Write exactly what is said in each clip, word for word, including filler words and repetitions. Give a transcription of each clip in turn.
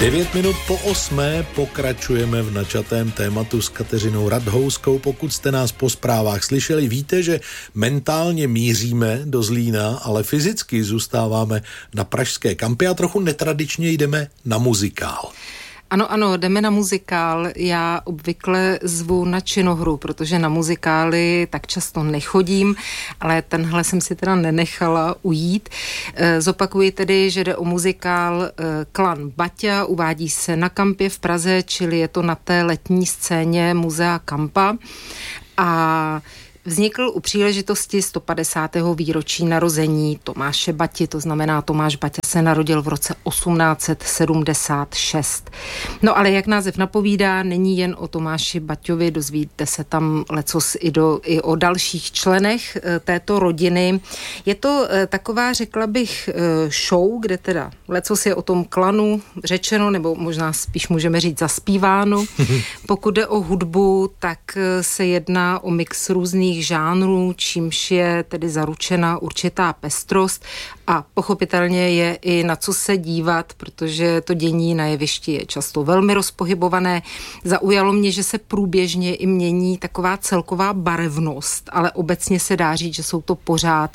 Devět minut po osmé pokračujeme v načatém tématu s Kateřinou Radhouskou. Pokud jste nás po zprávách slyšeli, víte, že mentálně míříme do Zlína, ale fyzicky zůstáváme na pražské kampě a trochu netradičně jdeme na muzikál. Ano, ano, jdeme na muzikál. Já obvykle zvu na činohru, protože na muzikály tak často nechodím, ale tenhle jsem si teda nenechala ujít. Zopakuji tedy, že jde o muzikál Klan Baťa, uvádí se na Kampě v Praze, čili je to na té letní scéně Muzea Kampa a vznikl u příležitosti sto padesátého výročí narození Tomáše Bati, to znamená Tomáš Baťa se narodil v roce osmnáct set sedmdesát šest. No ale jak název napovídá, není jen o Tomáši Baťovi, dozvíte se tam lecos i, do, i o dalších členech e, této rodiny. Je to e, taková, řekla bych, e, show, kde teda lecos je o tom klanu řečeno, nebo možná spíš můžeme říct zaspíváno. Pokud jde o hudbu, tak e, se jedná o mix různých žánrů, čímž je tedy zaručena určitá pestrost a pochopitelně je i na co se dívat, protože to dění na jevišti je často velmi rozpohybované. Zaujalo mě, že se průběžně i mění taková celková barevnost, ale obecně se dá říct, že jsou to pořád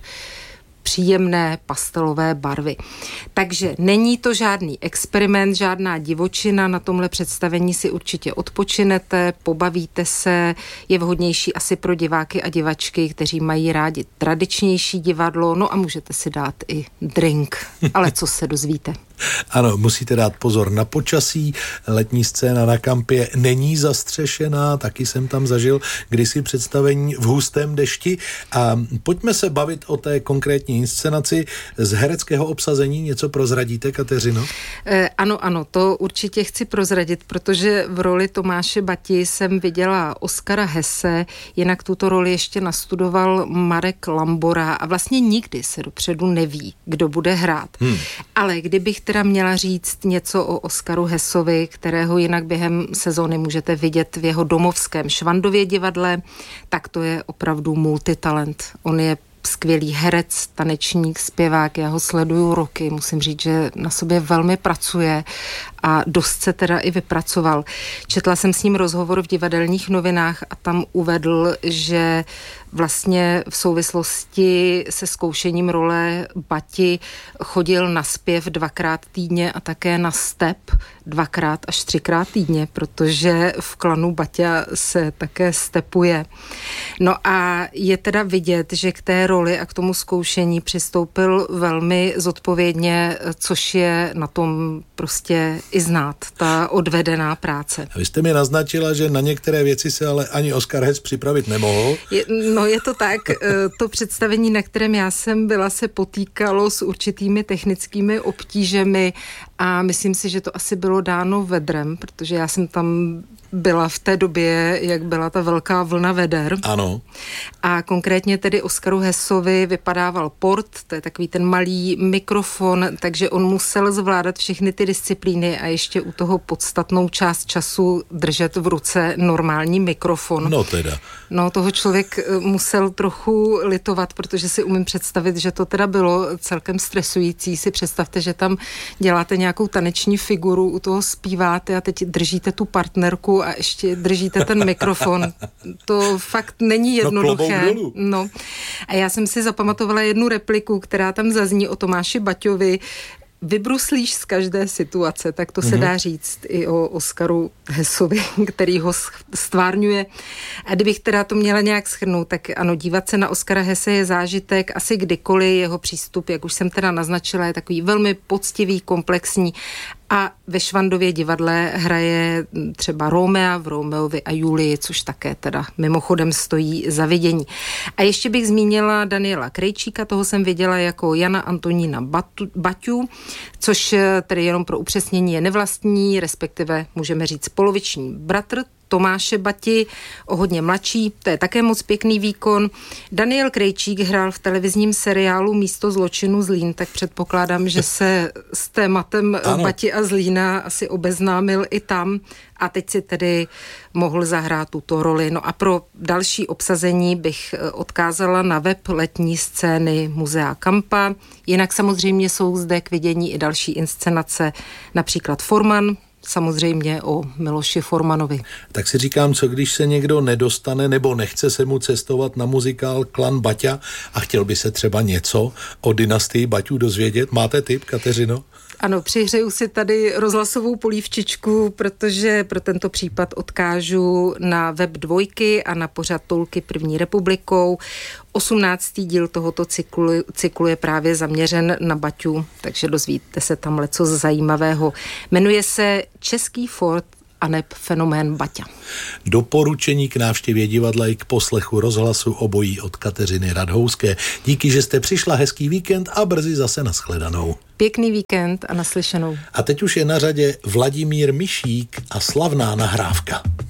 příjemné pastelové barvy. Takže není to žádný experiment, žádná divočina, na tomhle představení si určitě odpočinete, pobavíte se, je vhodnější asi pro diváky a divačky, kteří mají rádi tradičnější divadlo, no a můžete si dát i drink, ale co se dozvíte? Ano, musíte dát pozor na počasí, letní scéna na Kampě není zastřešená, taky jsem tam zažil kdysi představení v hustém dešti a pojďme se bavit o té konkrétní inscenaci. Z hereckého obsazení něco prozradíte, Kateřino? Eh, ano, ano, to určitě chci prozradit, protože v roli Tomáše Bati jsem viděla Oskara Hesse, jinak tuto roli ještě nastudoval Marek Lambora a vlastně nikdy se dopředu neví, kdo bude hrát. Hmm. Ale kdybych teda měla říct něco o Oskaru Hessovi, kterého jinak během sezóny můžete vidět v jeho domovském Švandově divadle, tak to je opravdu multitalent. On je skvělý herec, tanečník, zpěvák, já ho sleduju roky, musím říct, že na sobě velmi pracuje a dost se teda i vypracoval. Četla jsem s ním rozhovor v Divadelních novinách a tam uvedl, že vlastně v souvislosti se zkoušením role Bati chodil na zpěv dvakrát týdně a také na step dvakrát až třikrát týdně, protože v klanu Baťa se také stepuje. No a je teda vidět, že k té roli a k tomu zkoušení přistoupil velmi zodpovědně, což je na tom prostě i znát, ta odvedená práce. A vy jste mi naznačila, že na některé věci se ale ani Oskar Hess připravit nemohl. Je, no je to tak, to představení, na kterém já jsem byla, se potýkalo s určitými technickými obtížemi a myslím si, že to asi bylo dáno vedrem, protože já jsem tam byla v té době, jak byla ta velká vlna veder. Ano. A konkrétně tedy Oskaru Hessovi vypadával port, to je takový ten malý mikrofon, takže on musel zvládat všechny ty disciplíny a ještě u toho podstatnou část času držet v ruce normální mikrofon. No teda. No, toho člověk musel trochu litovat, protože si umím představit, že to teda bylo celkem stresující. Si představte, že tam děláte nějakou taneční figuru, u toho zpíváte a teď držíte tu partnerku a ještě držíte ten mikrofon. To fakt není jednoduché. No, no. A já jsem si zapamatovala jednu repliku, která tam zazní o Tomáši Baťovi. Vybruslíš z každé situace, tak to mm-hmm. se dá říct i o Oskaru Hessovi, který ho stvárňuje. A kdybych teda to měla nějak shrnout, tak ano, dívat se na Oskara Hesse je zážitek asi kdykoliv, jeho přístup, jak už jsem teda naznačila, je takový velmi poctivý, komplexní a ve Švandově divadle hraje třeba Romea v Romeovi a Julii, což také teda mimochodem stojí za vidění. A ještě bych zmínila Daniela Krejčíka, toho jsem viděla jako Jana Antonína Batu, Baťu, což tedy jenom pro upřesnění je nevlastní, respektive můžeme říct poloviční bratr Tomáše Bati, o hodně mladší, to je také moc pěkný výkon. Daniel Krejčík hrál v televizním seriálu Místo zločinu Zlín, tak předpokládám, že se s tématem ano. Bati a Zlína asi obeznámil i tam a teď si tedy mohl zahrát tuto roli. No a pro další obsazení bych odkázala na web letní scény Muzea Kampa. Jinak samozřejmě jsou zde k vidění i další inscenace, například Forman, samozřejmě o Miloši Formanovi. Tak si říkám, co když se někdo nedostane nebo nechce se mu cestovat na muzikál Klan Baťa a chtěl by se třeba něco o dynastii Baťů dozvědět. Máte tip, Kateřino? Ano, přihřeju si tady rozhlasovou polívčičku, protože pro tento případ odkážu na web Dvojky a na pořad Toulky první republikou. Osmnáctý díl tohoto cyklu, cyklu je právě zaměřen na Baťu, takže dozvíte se tam leco zajímavého. Jmenuje se Český Ford aneb fenomén Baťa. Doporučení k návštěvě divadla i k poslechu rozhlasu obojí od Kateřiny Radhouské. Díky, že jste přišla, hezký víkend a brzy zase nashledanou. Pěkný víkend a naslyšenou. A teď už je na řadě Vladimír Mišík a slavná nahrávka.